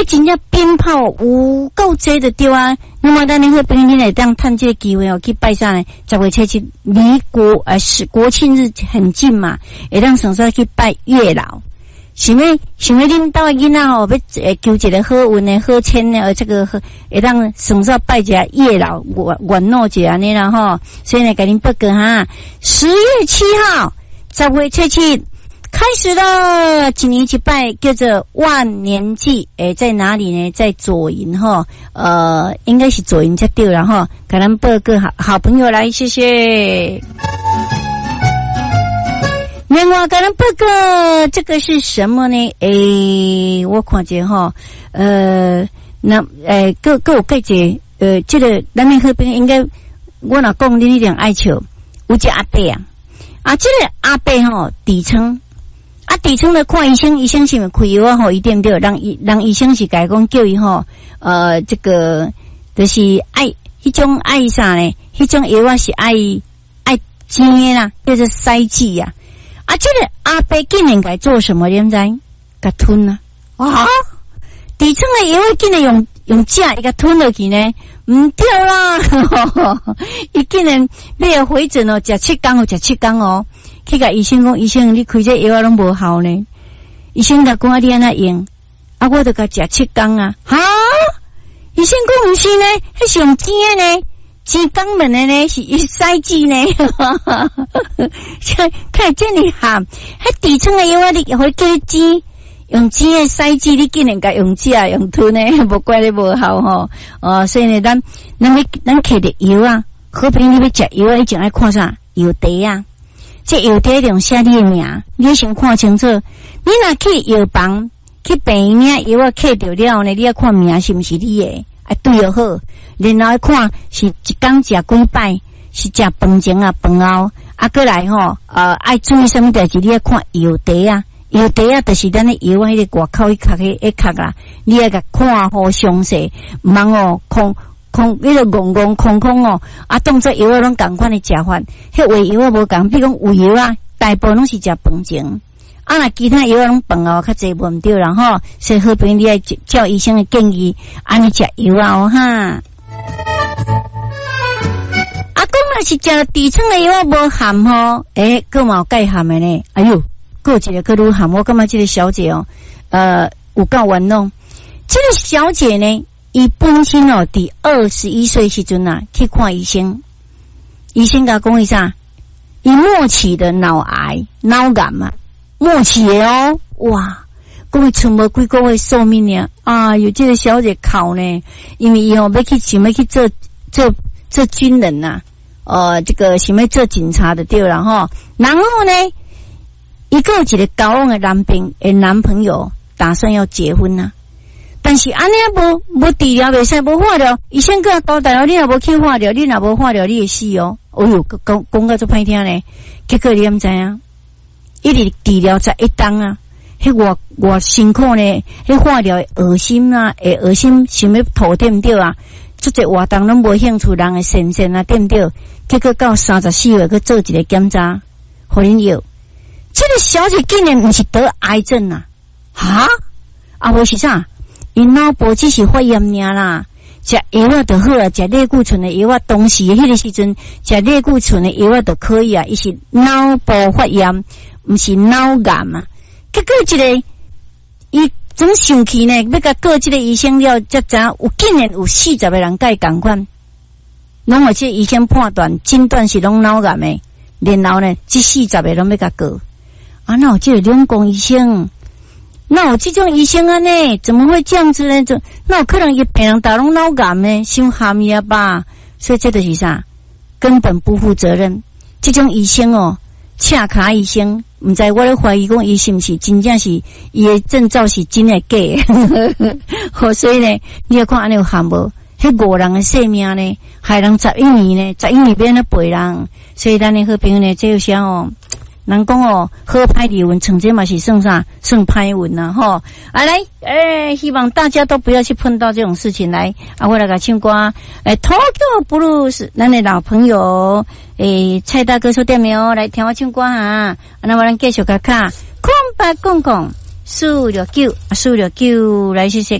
迄真正鞭炮有够多的对啊。那么咱那边你来当趁这个机会去拜啥呢？10月7日离国庆日很近嘛，会当顺便去拜月老。想要恁兜的囡仔要求一个好运的好签的，这个会当顺便拜一下月老，愿诺一下安尼啦吼。所以呢，给恁报告哈，10月7号10月7日开始了，一年一拜叫做万年祭，在哪里呢？在左营哈，应该是左营才对了哈。给咱报告好朋友来，谢谢。另外，给咱报告这个是什么呢？我看见哈，各有介者，这个咱们那边应该我若讲你一定爱笑，有一个阿伯这个阿伯吼底层。底层的看医生，医生是咪开药吼，一定对，让医生是改讲叫伊吼，这个就是爱迄种爱啥呢？迄种药是爱钱的啦，叫做塞剂呀。这个阿伯竟然该做什么？你知？给吞啊！哇！底层的药竟然用假一个吞落去呢？唔对啦！伊竟然要回诊哦，食7天哦。去甲医生讲，医生你开这药拢无效呢。医生甲讲你安那用，我就甲食7天啊。哈！医生讲毋是呢，迄是用钱呢，钱肛门的呢，是塞剂呢。看这里哈，迄底层的药你会叫钱，用钱的塞剂，你竟然甲用假用吞呢，无怪你无效吼。所以呢，咱摕的药啊，好比你要食药啊，你就爱看啥药袋啊。这药袋用写你的名，你先看清楚。你若去药房去病院药啊，刻掉了呢，你要看名是不是你的，对就好。然后看是一天食几摆，是食饭前啊饭后，过来吼，爱注意什么代志？你要看药袋啊，药袋啊，就是咱的药啊，迄个外口一壳啦，你要甲看好详细，唔通哦那个空哦，当作药啊拢共款的食法，迄胃药啊无共，比如讲胃药啊，大部分拢是食饭前，若其他药啊拢饭后较济无对啦吼，所以好朋友你爱照医生的建议，安尼食药啊哈。讲若是食底层的药啊无含吼，佫嘛有介含的呢，哎呦，佫有一个佫愈含，我感觉这个小姐哦，有够冤枉，这个小姐呢。伊本身哦，第21岁时阵啊，去看医生，医生甲讲伊啥？伊末期的脑癌、脑癌嘛，末期的哦，哇，讲伊剩无几个月寿命呢，有这个小姐考呢，因为伊想要去做军人呐，这个想要做警察的对啦吼，然后呢，伊个有一个交往的男朋友，打算要结婚呐。但是安尼无治疗袂使，无化疗，医生甲交代了，你若无去化疗，你若无化疗，你会死哦。哎呦，讲到足歹听呢。结果你毋知影，一直治疗11天啊，迄我辛苦呢，迄化疗恶心啊，恶心想要吐对毋对啊？即个活动拢无兴趣，人的神仙啊对毋对？结果到34岁去做一个检查，互恁药，这个小姐竟然毋是得癌症啊！哈？无是啥？因脑部只是发炎尔啦，食药啊就好啊，食类固醇的药啊，当时迄个时阵食类固醇的药啊就可以啊，伊是脑部发炎，毋是脑癌啊。结果一个伊怎想起呢？要甲告这个医生了，才知有竟然有40个人甲伊共款，拢有这医生判断诊断是拢脑癌的，然后呢，这40个拢要甲告。哪有这个两公医生？那有这种医生啊呢？怎么会这样子呢？那有可能一病人打拢脑癌呢？伤含呀吧？所以这就是啥？根本不负责任。这种医生哦，恰卡医生，唔知我咧怀疑讲伊是毋是真正是伊的证照是真的假的？好，所以呢，你要看安尼有含无？迄5人的性命呢，害人11年呢，11年变咧陪人，所以咱的好朋友呢，这有啥哦？人讲哦，好歹离运，成这嘛是算啥？算歹运呐吼！来，希望大家都不要去碰到这种事情来。我来个唱歌，Tokyo Blues， 咱的老朋友，蔡大哥说点名哦，来听我唱歌哈。那我们继续看看，空白公公469来谢谢。